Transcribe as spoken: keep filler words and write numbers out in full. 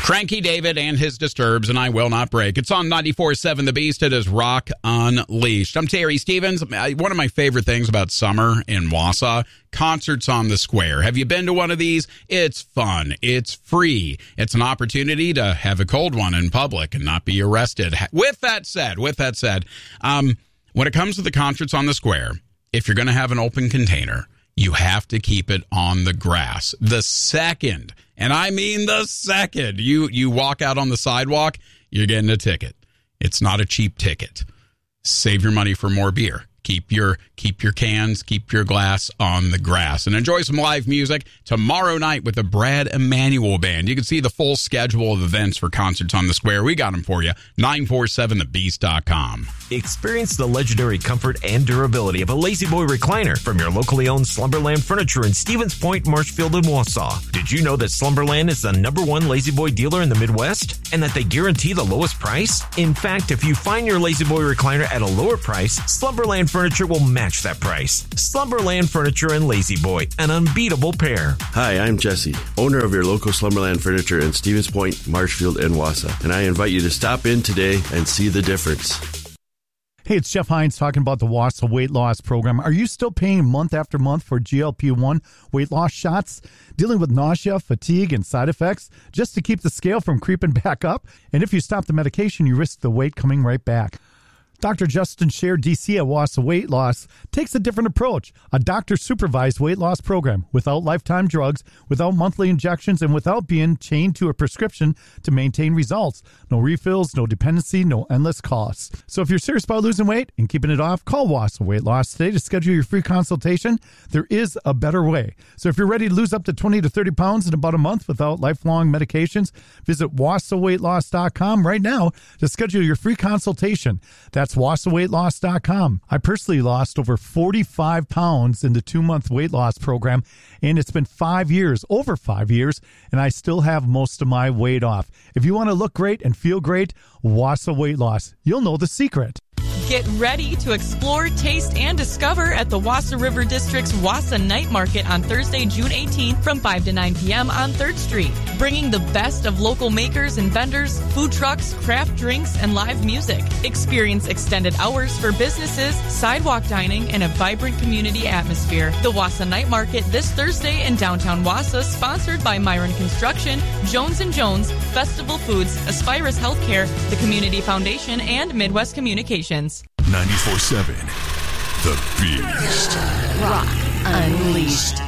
Cranky David and his Disturbs, and I Will Not Break. It's on ninety-four point seven The Beast. It is Rock Unleashed. I'm Terry Stevens. One of my favorite things about summer in Wausau, concerts on the square. Have you been to one of these? It's fun. It's free. It's an opportunity to have a cold one in public and not be arrested. With that said, with that said, um, when it comes to the concerts on the square, if you're going to have an open container, you have to keep it on the grass. The second, and I mean the second, you, you walk out on the sidewalk, you're getting a ticket. It's not a cheap ticket. Save your money for more beer. Keep your keep your cans, keep your glass on the grass. And enjoy some live music tomorrow night with the Brad Emanuel Band. You can see the full schedule of events for concerts on the square. We got them for you. nine four seven the beast dot com. Experience the legendary comfort and durability of a Lazy Boy recliner from your locally owned Slumberland Furniture in Stevens Point, Marshfield, and Wausau. Did you know that Slumberland is the number one Lazy Boy dealer in the Midwest and that they guarantee the lowest price? In fact, if you find your Lazy Boy recliner at a lower price, Slumberland Furniture will match that price. Slumberland Furniture and Lazy Boy, an unbeatable pair. Hi, I'm Jesse, owner of your local Slumberland Furniture in Stevens Point, Marshfield, and Wausau, and I invite you to stop in today and see the difference. Hey, it's Jeff Hines talking about the Wausau weight loss program. Are you still paying month after month for G L P one weight loss shots? Dealing with nausea, fatigue, and side effects just to keep the scale from creeping back up? And if you stop the medication, you risk the weight coming right back. Doctor Justin Scher, D C at Wausau Weight Loss, takes a different approach. A doctor-supervised weight loss program without lifetime drugs, without monthly injections, and without being chained to a prescription to maintain results. No refills, no dependency, no endless costs. So if you're serious about losing weight and keeping it off, call Wausau Weight Loss today to schedule your free consultation. There is a better way. So if you're ready to lose up to twenty to thirty pounds in about a month without lifelong medications, visit wausau weight loss dot com right now to schedule your free consultation. That's That's wausau weight loss dot com. I personally lost over forty-five pounds in the two-month weight loss program, and it's been five years, over five years, and I still have most of my weight off. If you want to look great and feel great, Wausau Weight Loss. You'll know the secret. Get ready to explore, taste, and discover at the Wausau River District's Wausau Night Market on Thursday, June eighteenth from five to nine p.m. on third street. Bringing the best of local makers and vendors, food trucks, craft drinks, and live music. Experience extended hours for businesses, sidewalk dining, and a vibrant community atmosphere. The Wausau Night Market this Thursday in downtown Wausau, sponsored by Myron Construction, Jones and Jones, Festival Foods, Aspirus Healthcare, the Community Foundation, and Midwest Communications. ninety-four point seven The Beast. Rock Unleashed.